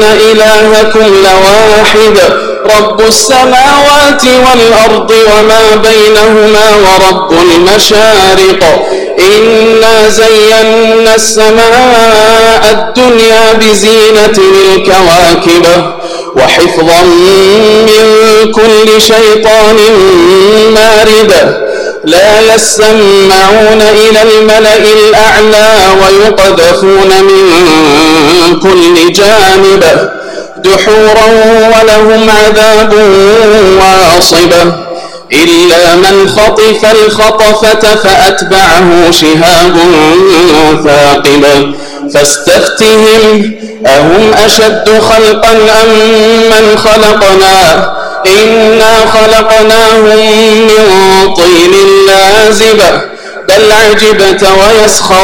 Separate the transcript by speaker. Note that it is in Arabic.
Speaker 1: إلهكم لواحد رب السماوات والأرض وما بينهما ورب المشارق إنا زينا السماء الدنيا بزينة الكواكب وحفظا من كل شيطان مارد لا يسمعون إلى الملأ الأعلى ويقذفون من كل جانب دحورا ولهم عذاب واصب إلا من خطف الخطفة فأتبعه شهاب ثاقب فاستفتهم أهم أشد خلقا أم من خلقنا إنا خلقناهم من طين لازب بل عجبت ويسخرون